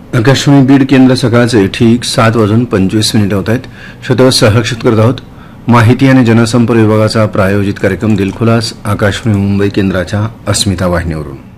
आकाशवाणी बीड केंद्र सकाळचे ठीक 7:25 होत आहेत. श्रोते सहर्षित करत आहोत माहिती आणि जनसंपर्क विभागाचा प्रायोजित कार्यक्रम दिलखुलास आकाशवाणी मुंबई केंद्राच्या अस्मिता वाहिनीवरून.